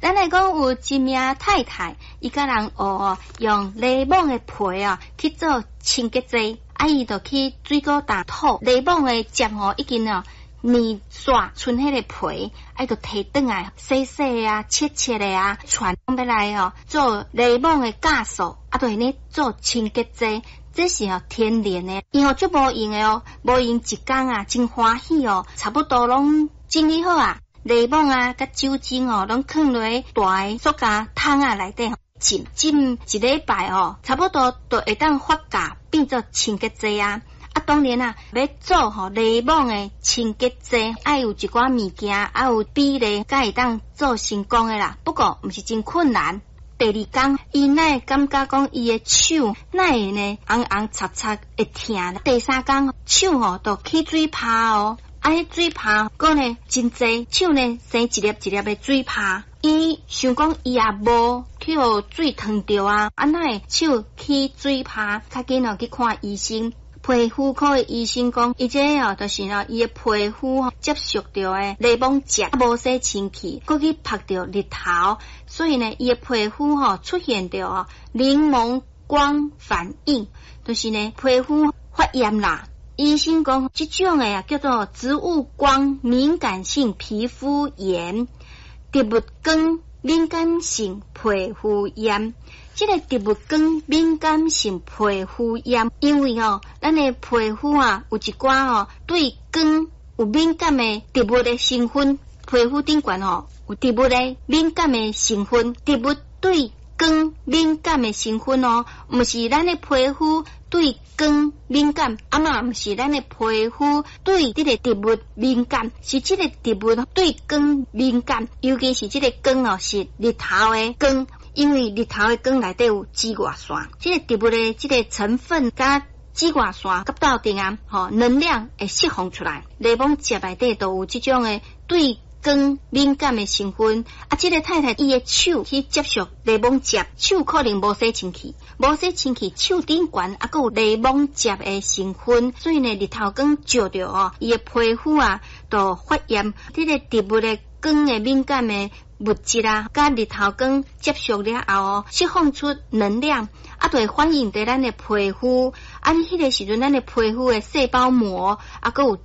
咱来讲有一名太太，伊甲人学用柠檬的皮去做清洁剂，伊就去水沟打吐柠檬的汁已经面刷剩迄个皮，就摕转来细细切切的传要来做柠檬的酵素，就安尼做清洁剂。这是天然的，伊足无用的无用一工真欢喜差不多拢整理好柠檬甲酒精拢放落大的塑胶桶内底浸一礼拜差不多就会当发酵变做清洁剂当然要做柠檬的清洁剂，要有一寡物件，要有比例，才会当做成功的啦。不过毋是真困难。第二天，伊会感觉讲伊的手会呢红红擦擦会疼。第三天，手就起水泡迄水泡个呢真济，手呢生一粒一粒的水泡。伊想讲伊也无去水烫着哪会手起水泡？较紧去看医生。皮肤科的医生讲，伊这就是伊的皮肤接触到的柠檬汁无洗清气，佮去晒到日头，所以呢，伊的皮肤出现着柠檬光反应，就是呢皮肤发炎啦。医生讲，这种的叫做植物光敏感性皮肤炎、植物光敏感性皮肤炎。这个植物光敏感性皮肤炎，因为咱的皮肤有一寡对光有敏感的植物的成分，皮肤顶管有植物的敏感的成分，植物对光敏感的成分毋是咱的皮肤对光敏感，嘛毋是咱的皮肤对这个植物敏感，是这个植物对光敏感，尤其是这个光是日头的光。因为日头的光内底有紫外线，这个植物的这个成分甲紫外线甲斗阵能量会释放出来。柠檬汁内底都有这种的对光敏感的成分。这个太太伊的手去接触柠檬汁，手可能无洗清气，手顶管还有柠檬汁的成分，所以呢日头光照着伊的皮肤就发炎。这个植物的光的敏感的物质甲日头光接触了后释放出能量，就会反映在咱的皮肤。迄个时阵，咱的皮肤的细胞膜还有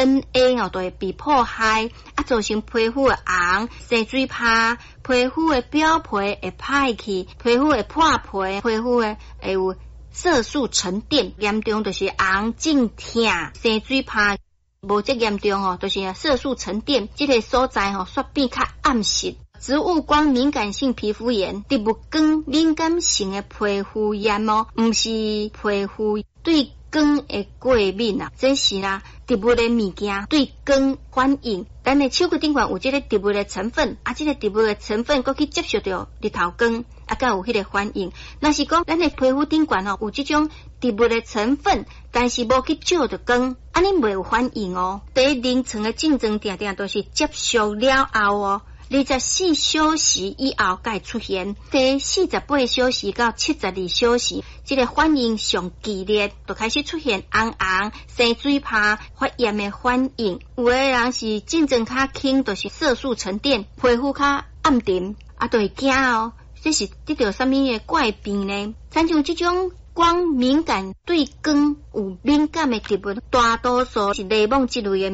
DNA 都会被破坏，造成皮肤的红、生水泡，皮肤的表皮会歹去，皮肤会破皮，皮肤会有色素沉淀，严重就是红、肿、痛、生水泡。无这严重就是色素沉淀，这个所在煞变较暗色。植物光敏感性皮肤炎、植物光敏感性的皮肤炎毋是皮肤对光的过敏这是植物的物件对光反应。咱的手骨顶管有这个植物的成分，这个植物的成分佮去接触到日头光，才有迄个反应。若是讲咱的皮肤顶管有这种植物的成分，但是无去照着光，你袂有反应第一临床的症状定定都是接触了后24小时以后才会出现，第48小时到72小时，这个反应上剧烈，就开始出现红红、生水泡、发炎的反应。有的人是症状较轻，就是色素沉淀，皮肤较暗沉，就会惊这是得到什么的怪病呢？像这种光敏感对光有敏感的植物，大多数是柠檬这类的